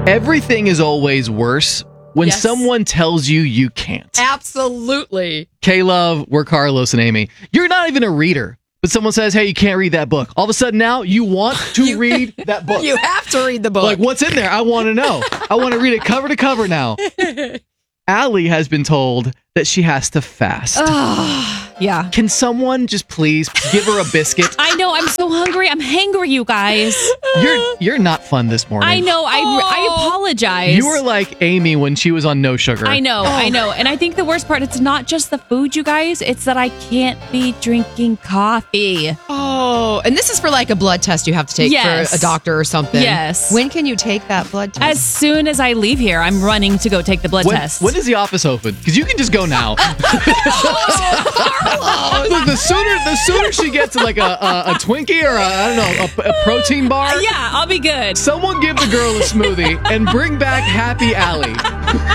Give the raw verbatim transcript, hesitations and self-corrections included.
Everything is always worse when Yes. someone tells you you can't. Absolutely. K-Love, we're Carlos and Amy. You're not even a reader, but someone says, hey, you can't read that book. All of a sudden now, you want to You- read that book. You have to read the book. Like, what's in there? I want to know. I want to read it cover to cover now. Allie has been told that she has to fast. Yeah. Can someone just please give her a biscuit? I know. I'm so hungry. I'm hangry, you guys. You're you're not fun this morning. I know. I, I apologize. You were like Amy when she was on No Sugar. I know. I know. And I think the worst part, it's not just the food, you guys. It's that I can't be drinking coffee. Oh, and this is for like a blood test you have to take Yes. for a doctor or something. Yes. When can you take that blood test? As soon as I leave here, I'm running to go take the blood When, test. when is the office open? Because you can just go now. Look, the sooner the sooner she gets like a, a, a Twinkie or a, I don't know a, a protein bar. Yeah, I'll be good. Someone give the girl a smoothie and bring back Happy Allie.